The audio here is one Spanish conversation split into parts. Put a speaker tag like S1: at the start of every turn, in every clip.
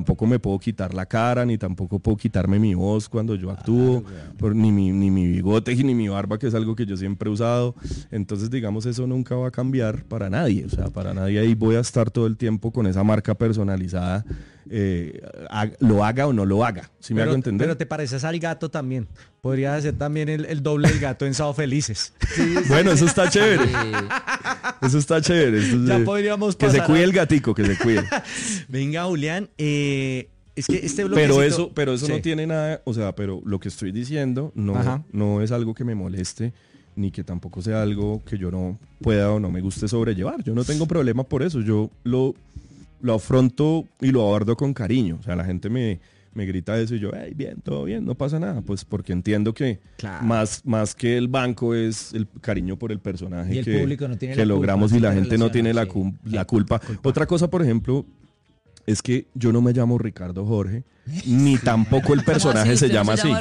S1: tampoco me puedo quitar la cara, ni tampoco puedo quitarme mi voz cuando yo actúo, ni mi bigote, ni mi barba, que es algo que yo siempre he usado. Entonces, digamos, eso nunca va a cambiar para nadie. O sea, para nadie ahí voy a estar todo el tiempo con esa marca personalizada, lo haga o no lo haga. ¿Sí me hago entender?
S2: Pero te pareces al gato también. Podría ser también el doble del gato en Sábado Felices.
S1: Bueno, eso está chévere. Eso está chévere.
S2: Ya podríamos
S1: pasar. Que se cuide el gatico, que se cuide.
S2: Venga, Julián, es que este bloquecito...
S1: Pero eso no tiene nada, o sea, pero lo que estoy diciendo no es algo que me moleste, ni que tampoco sea algo que yo no pueda o no me guste sobrellevar. Yo no tengo problema por eso. Yo lo afronto y lo abordo con cariño. O sea, la gente me grita eso y yo, hey, bien, todo bien, no pasa nada. Pues porque entiendo que más que el banco es el cariño por el personaje
S2: y el público no tiene
S1: que logramos, y la gente no tiene la culpa. Otra cosa, por ejemplo, es que yo no me llamo Ricardo Jorge, ni tampoco el personaje se llama así.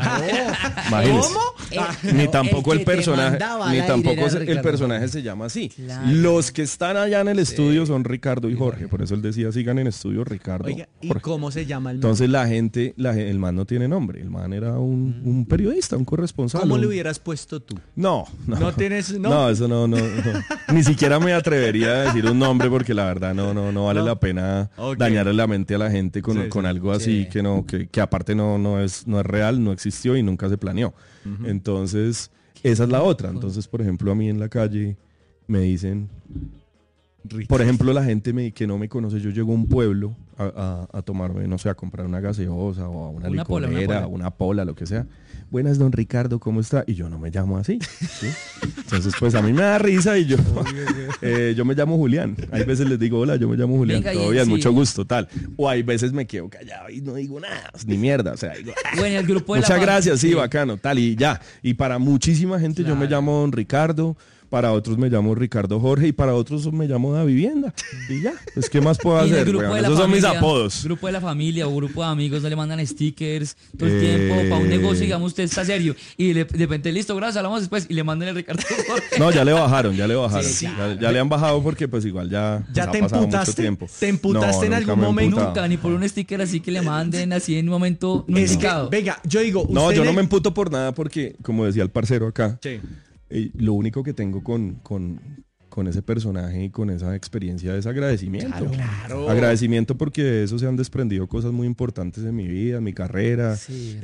S2: ¿Cómo?
S1: Ni tampoco el personaje, el personaje se llama así. Claro. Los que están allá en el estudio son Ricardo y Jorge, por eso él decía, sigan en estudio Ricardo.
S2: Oiga, ¿y
S1: Jorge.
S2: cómo se llama el man?
S1: Entonces el man no tiene nombre, el man era un periodista, un corresponsal.
S2: ¿Cómo le hubieras puesto tú?
S1: No
S2: tienes,
S1: no, eso no. Ni siquiera me atrevería a decir un nombre porque la verdad no vale la pena dañarle la mente a la gente con algo así que aparte no es real, no existió y nunca se planeó. Entonces, esa es la otra. Entonces, por ejemplo, a mí en la calle me dicen, por ejemplo, la gente que no me conoce, yo llego a un pueblo a tomarme, no sé, a comprar una gaseosa o a una licorera, una pola, lo que sea. Buenas, don Ricardo, ¿cómo está? Y yo no me llamo así, ¿sí? Entonces, pues a mí me da risa y yo me llamo Julián. Hay veces les digo, hola, yo me llamo Julián, todo bien, mucho gusto, tal. O hay veces me quedo callado y no digo nada, ni mierda, o sea, digo,
S3: bueno, el grupo de
S1: muchas gracias, sí, bacano, tal, y ya. Y para muchísima gente yo me llamo don Ricardo, para otros me llamo Ricardo Jorge y para otros me llamo Da Vivienda. Y ya, pues ¿qué más puedo hacer? Esos son mis apodos.
S3: Grupo de la familia o grupo de amigos no le mandan stickers todo el tiempo para un negocio, digamos, usted está serio y de repente, listo, gracias, hablamos después y le mandan el Ricardo Jorge.
S1: No, ya le bajaron. Sí. Ya le han bajado porque pues igual ya
S2: te
S1: ha pasado mucho tiempo.
S2: ¿Te emputaste en algún momento?
S3: Nunca, ni por un sticker así que le manden así en un momento no indicado.
S2: Venga, yo digo...
S1: No, yo no me emputo por nada porque, como decía el parcero acá, lo único que tengo con ese personaje y con esa experiencia es agradecimiento.
S2: Claro.
S1: Agradecimiento porque de eso se han desprendido cosas muy importantes en mi vida, en mi carrera.
S3: Sí,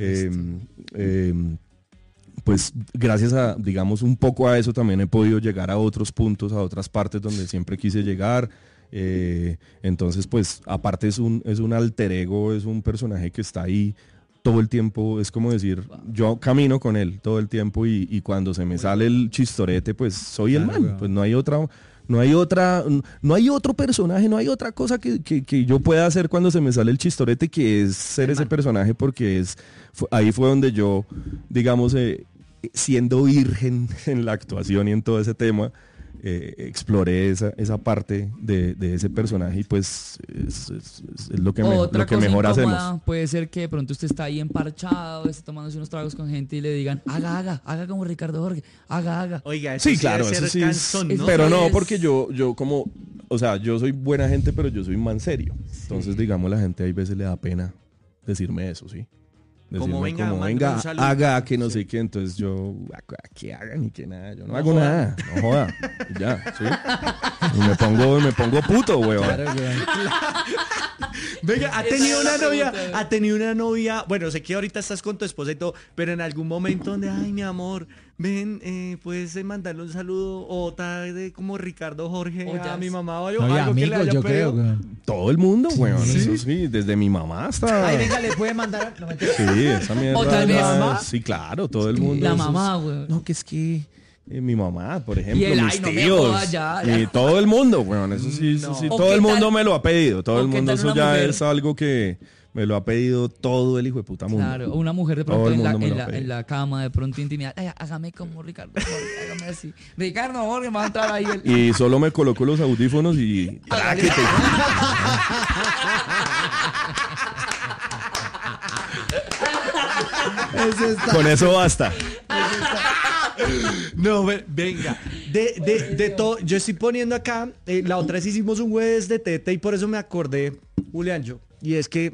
S1: pues gracias a, digamos, un poco a eso también he podido llegar a otros puntos, a otras partes donde siempre quise llegar. Entonces, pues, aparte es un alter ego, es un personaje que está ahí todo el tiempo. Es como decir, yo camino con él todo el tiempo y cuando se me sale el chistorete, pues soy el man. Pues no hay otro personaje, no hay otra cosa que yo pueda hacer cuando se me sale el chistorete que es ser ese personaje, porque ahí fue donde yo, digamos, siendo virgen en la actuación y en todo ese tema, exploré esa parte de ese personaje y pues es lo que mejor hacemos.
S3: Puede ser que de pronto usted está ahí emparchado, está tomándose unos tragos con gente y le digan, haga como Ricardo Jorge, haga.
S2: Oiga, eso
S1: sí, claro, eso sí cansón, ¿no? Pero no, porque yo como, o sea, yo soy buena gente, pero yo soy man serio. Entonces, digamos, la gente hay veces le da pena decirme eso, sí.
S2: Como venga,
S1: haga que no sé qué. Entonces yo, que haga ni que nada, yo no hago nada, no joda, y ya, sí. Y me pongo puto, weón. Claro,
S2: venga, ha tenido una novia, bueno, sé que ahorita estás con tu esposa y todo, pero en algún momento donde, ay, mi amor, ven, puedes mandarle un saludo o tal de como Ricardo Jorge a mi mamá o algo,
S4: amigos,
S2: que le haya
S4: yo
S2: pedido.
S4: creo.
S1: Todo el mundo, weón, eso sí, desde mi mamá hasta...
S2: Ay, venga, le puede mandar... No,
S1: sí, esa mierda.
S3: O tal vez...
S1: Sí, claro, todo el mundo.
S3: La mamá, weón.
S1: No, que es que... mi mamá, por ejemplo, mis
S3: no
S1: tíos, y todo el mundo, weón, eso sí, todo el mundo me lo ha pedido, todo el mundo, eso ya es algo que me lo ha pedido todo el hijo de puta mundo.
S3: Claro, una mujer de pronto en la cama, de pronto intimidad, ay, hágame como Ricardo Jorge, hágame así. Ricardo Jorge, me va a entrar ahí.
S1: Y solo me coloco los audífonos y... Con eso basta.
S2: No, venga, de todo, yo estoy poniendo acá, la otra vez hicimos un jueves de teta y por eso me acordé, Julián, yo Y es que